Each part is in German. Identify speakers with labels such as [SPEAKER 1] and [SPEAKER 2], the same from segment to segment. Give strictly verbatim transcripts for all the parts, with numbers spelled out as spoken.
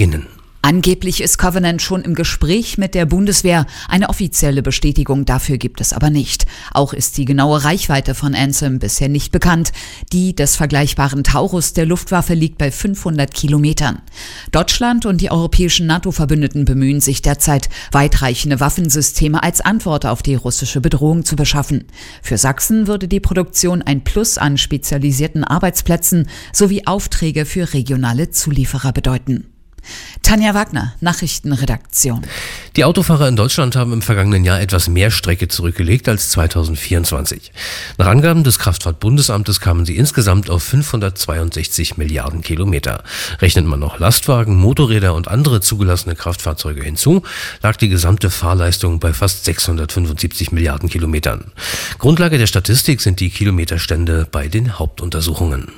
[SPEAKER 1] beginnen.
[SPEAKER 2] Angeblich ist Covenant schon im Gespräch mit der Bundeswehr. Eine offizielle Bestätigung dafür gibt es aber nicht. Auch ist die genaue Reichweite von Anthem bisher nicht bekannt. Die des vergleichbaren Taurus der Luftwaffe liegt bei fünfhundert Kilometern. Deutschland und die europäischen NATO-Verbündeten bemühen sich derzeit, weitreichende Waffensysteme als Antwort auf die russische Bedrohung zu beschaffen. Für Sachsen würde die Produktion ein Plus an spezialisierten Arbeitsplätzen sowie Aufträge für regionale Zulieferer bedeuten. Tanja Wagner, Nachrichtenredaktion.
[SPEAKER 1] Die Autofahrer in Deutschland haben im vergangenen Jahr etwas mehr Strecke zurückgelegt als zweitausendvierundzwanzig. Nach Angaben des Kraftfahrtbundesamtes kamen sie insgesamt auf fünfhundertzweiundsechzig Milliarden Kilometer. Rechnet man noch Lastwagen, Motorräder und andere zugelassene Kraftfahrzeuge hinzu, lag die gesamte Fahrleistung bei fast sechshundertfünfundsiebzig Milliarden Kilometern. Grundlage der Statistik sind die Kilometerstände bei den Hauptuntersuchungen.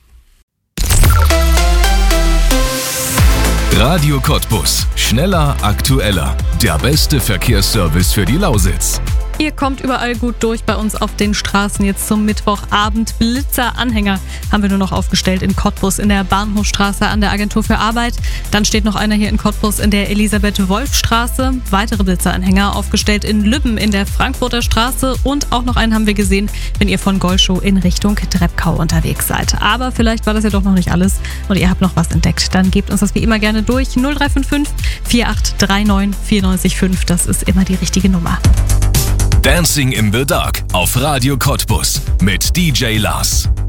[SPEAKER 3] Radio Cottbus. Schneller, aktueller. Der beste Verkehrsservice für die Lausitz.
[SPEAKER 4] Ihr kommt überall gut durch bei uns auf den Straßen. Jetzt zum Mittwochabend. Blitzeranhänger haben wir nur noch aufgestellt in Cottbus in der Bahnhofstraße an der Agentur für Arbeit. Dann steht noch einer hier in Cottbus in der Elisabeth-Wolf-Straße. Weitere Blitzeranhänger aufgestellt in Lübben in der Frankfurter Straße. Und auch noch einen haben wir gesehen, wenn ihr von Golschow in Richtung Treppkau unterwegs seid. Aber vielleicht war das ja doch noch nicht alles und ihr habt noch was entdeckt. Dann gebt uns das wie immer gerne durch. null drei fünf fünf, vier acht drei neun, vier neun fünf. Das ist immer die richtige Nummer.
[SPEAKER 3] Dancing in the Dark auf Radio Cottbus mit D J Lars.